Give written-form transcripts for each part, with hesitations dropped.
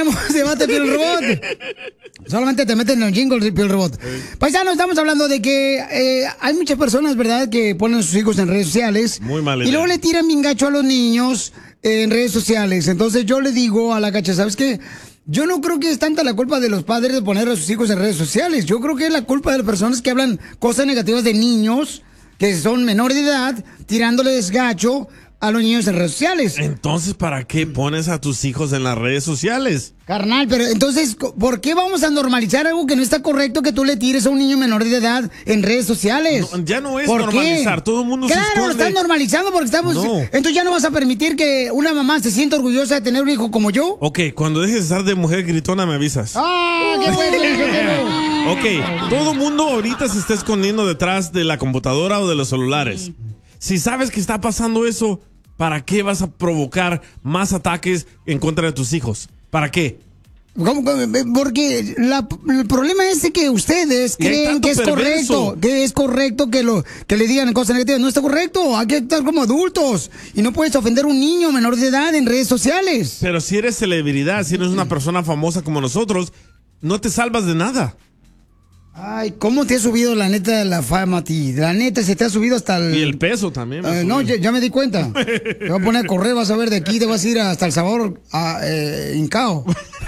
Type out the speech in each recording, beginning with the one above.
tenemos debate Piel Robot. Solamente te meten en el jingle de Piel Robot. Paisanos, estamos hablando de que hay muchas personas, ¿verdad?, que ponen a sus hijos en redes sociales. Muy mal. Y luego le tiran bien gacho a los niños en redes sociales. Entonces yo le digo a la Cacha, ¿sabes qué? Yo no creo que es tanta la culpa de los padres de poner a sus hijos en redes sociales. Yo creo que es la culpa de las personas que hablan cosas negativas de niños que son menores de edad, tirándoles gacho a los niños en redes sociales. Entonces, ¿para qué pones a tus hijos en las redes sociales? Carnal, pero entonces, ¿por qué vamos a normalizar algo que no está correcto que tú le tires a un niño menor de edad en redes sociales? No, ya no es normalizar, todo el mundo se esconde. Claro, lo están normalizando porque estamos... No. Entonces ya no vas a permitir que una mamá se sienta orgullosa de tener un hijo como yo. Ok, cuando dejes de estar de mujer gritona me avisas. ¡Ah, qué bueno! Ok, todo el mundo ahorita se está escondiendo detrás de la computadora o de los celulares. Si sabes que está pasando eso, ¿para qué vas a provocar más ataques en contra de tus hijos? ¿Para qué? ¿Cómo? Porque el problema es de que ustedes creen que es correcto que le digan cosas negativas. No está correcto, hay que actuar como adultos. Y no puedes ofender a un niño menor de edad en redes sociales. Pero si eres celebridad, si eres una persona famosa como nosotros, no te salvas de nada. Ay, ¿cómo te ha subido la neta la fama a ti? La neta se te ha subido hasta el... Y el peso también. No, ya me di cuenta. Te voy a poner a correr, vas a ver de aquí, te vas a ir hasta El Salvador, hincao.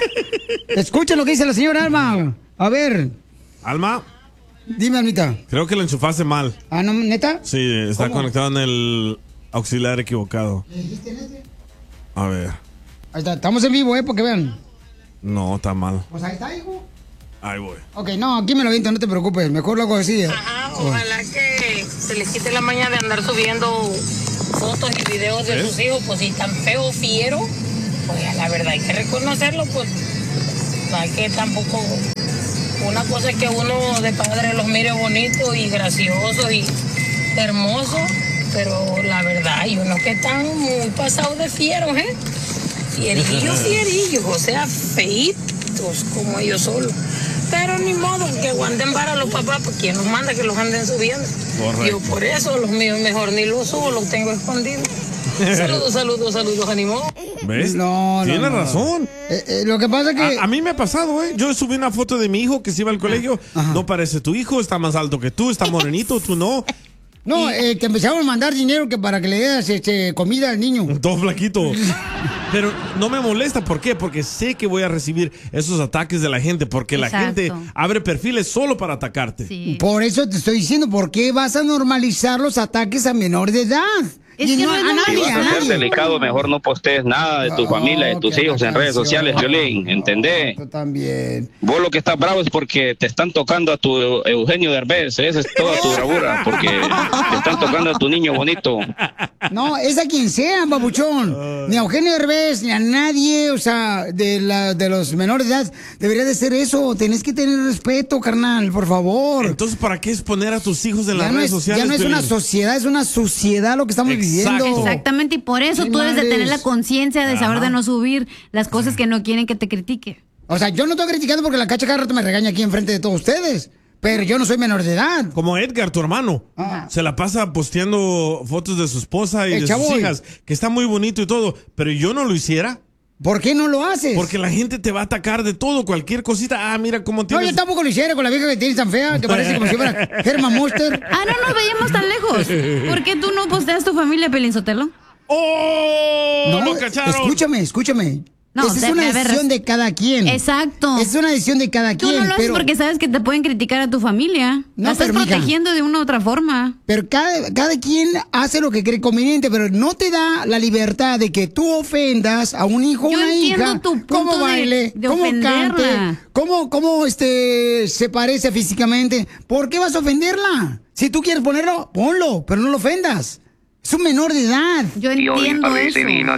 Escucha lo que dice la señora Alma. A ver. Alma. Dime, Almita. Creo que lo enchufaste mal. ¿Ah, no, neta? Sí, está conectado en el auxiliar equivocado. ¿Le dijiste en este? A ver. Ahí está, estamos en vivo, para que vean. No, está mal. Pues ahí está, hijo. Ahí voy. Ok, no, aquí me lo aviento, no te preocupes. Mejor lo hago así. Ajá, ojalá que se les quite la maña de andar subiendo fotos y videos de sus hijos, pues si tan feo, fiero, pues la verdad hay que reconocerlo, pues no hay que tampoco... Una cosa es que uno de padre los mire bonitos y graciosos y hermosos, pero la verdad hay unos que están muy pasados de fieros, ¿eh? Fierillos, o sea, feitos como ellos solos. Pero ni modo, que aguanten para los papás, porque quien los manda que los anden subiendo. Correcto. Yo por eso los míos mejor ni los subo, los tengo escondidos. Saludos, ánimo. ¿Ves? No, Tienes razón. Lo que pasa es que... A mí me ha pasado, Yo subí una foto de mi hijo que se iba al colegio. No parece tu hijo, está más alto que tú, está morenito, tú no. No, te empezaron a mandar dinero que para que le des comida al niño. Todo flaquito. Pero no me molesta, ¿por qué? Porque sé que voy a recibir esos ataques de la gente, porque la gente abre perfiles solo para atacarte. Sí. Por eso te estoy diciendo, ¿por qué vas a normalizar los ataques a menores de edad? Es y que no a nadie, si vas a ser delicado, mejor no postees nada de tu familia, de tus hijos en redes sociales, Violín, ¿entendés? Tú también. Vos lo que estás bravo es porque te están tocando a tu Eugenio Derbez, esa es toda tu bravura, porque te están tocando a tu niño bonito. No, es a quien sea, babuchón. Ni a Eugenio Derbez, ni a nadie, o sea, de los menores de edad. Debería de ser eso, tenés que tener respeto, carnal, por favor. Entonces, ¿para qué exponer a tus hijos en las redes sociales? Ya no es una sociedad, es una suciedad lo que estamos viviendo. Exactamente, y por eso tú debes de tener la conciencia de saber de no subir las cosas que no quieren que te critique. O sea, yo no estoy criticando porque la Cacha cada rato me regaña aquí enfrente de todos ustedes. Pero yo no soy menor de edad. Como Edgar, tu hermano. Se la pasa posteando fotos de su esposa y de sus hijas, que está muy bonito y todo. Pero yo no lo hiciera. ¿Por qué no lo haces? Porque la gente te va a atacar de todo, cualquier cosita. Ah, mira cómo tienes... No, yo tampoco lo hiciera con la vieja que tienes tan fea, que parece como si fuera Herman Monster. Ah, no nos vayamos tan lejos. ¿Por qué tú no posteas tu familia, Pelín Sotelo? ¡Oh! No, ¡Lo cacharon! Escúchame. No, esa es una decisión de cada quien. Exacto. Es una decisión de cada quien. Tú no lo haces porque sabes que te pueden criticar a tu familia. No, la estás pero, protegiendo de una u otra forma. Pero cada quien hace lo que cree conveniente, pero no te da la libertad de que tú ofendas a un hijo o una hija. Cómo baile, cómo cante, cómo se parece físicamente. ¿Por qué vas a ofenderla? Si tú quieres ponerlo, ponlo, pero no lo ofendas. Es un menor de edad. Yo entiendo eso.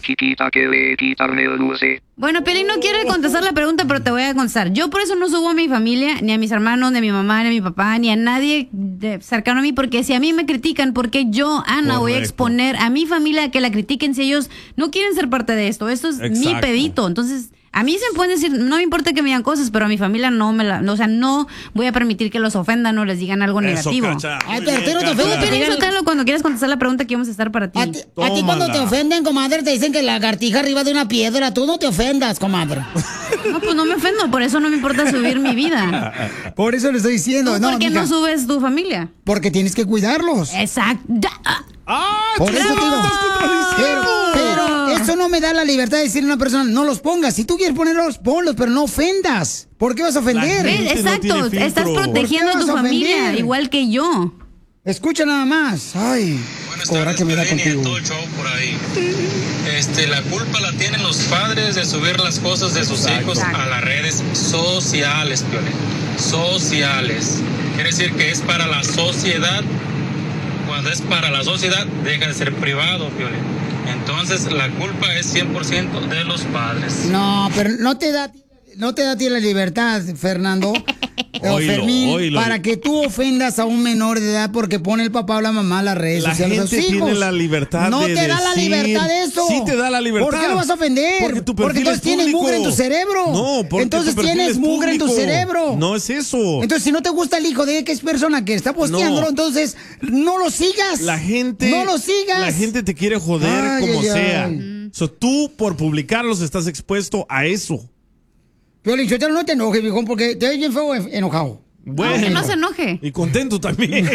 Bueno, Pelín no quiere contestar la pregunta, pero te voy a contestar. Yo por eso no subo a mi familia, ni a mis hermanos, ni a mi mamá, ni a mi papá, ni a nadie cercano a mí, porque si a mí me critican, ¿por qué yo, Ana, voy a exponer a mi familia a que la critiquen si ellos no quieren ser parte de esto? Esto es mi pedito. Entonces, A mí se me pueden decir, no me importa que me digan cosas, pero a mi familia no voy a permitir que los ofendan o les digan algo negativo. Ay, pero tú no te ofendes. Cuando quieras contestar la pregunta que vamos a estar para ti. A ti cuando te ofenden, comadre, te dicen que la lagartija arriba de una piedra. Tú no te ofendas, comadre. No, pues no me ofendo, por eso no me importa subir mi vida. Por eso le estoy diciendo. ¿Por qué no subes tu familia? Porque tienes que cuidarlos. Exacto. Por eso te digo. Pero eso no me da la libertad de decirle a una persona, no los pongas. Si tú quieres ponerlos, ponlos, pero no ofendas. ¿Por qué vas a ofender? Exacto, no estás protegiendo a tu familia, igual que yo. Escucha nada más. Ay, cobra que me da contigo. Todo el show por ahí. La culpa la tienen los padres de subir las cosas de sus hijos a las redes sociales, Piolín. Sociales. Quiere decir que es para la sociedad. Cuando es para la sociedad, deja de ser privado, Piolín. Entonces, la culpa es 100% de los padres. No, pero no te da a ti la libertad, Fernando. Fermín, para que tú ofendas a un menor de edad porque pone el papá o la mamá a las redes sociales. La gente tiene la libertad no de te da la libertad de eso. Sí te da la libertad. ¿Por qué lo vas a ofender? Porque entonces tienes mugre en tu cerebro. No, porque entonces tienes mugre en tu cerebro. No es eso. Entonces, si no te gusta el hijo de X persona que está posteándolo, entonces no lo sigas. No lo sigas. La gente te quiere joder como sea. Tú, por publicarlos, estás expuesto a eso. Piolín, yo no te enojes, viejón, porque te ves bien feo enojado. Bueno. Que no se enoje. Y contento también.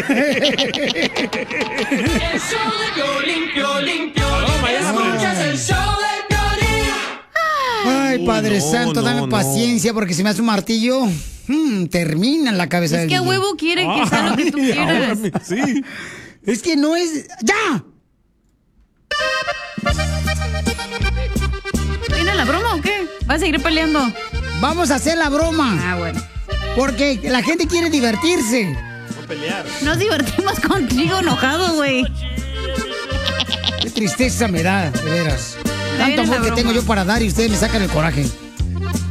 Ay, Padre Santo, dame paciencia, porque si me hace un martillo, termina en la cabeza del niño. Es que a huevo quiere que sea lo que tú quieras. Sí. Es que no es... ¡Ya! ¿Viene la broma o qué? ¿Vas a seguir peleando? Vamos a hacer la broma. Ah, bueno. Porque la gente quiere divertirse. No pelear. Nos divertimos contigo enojado, güey. Qué tristeza me da, de veras. Tanto amor que tengo yo para dar y ustedes me sacan el coraje.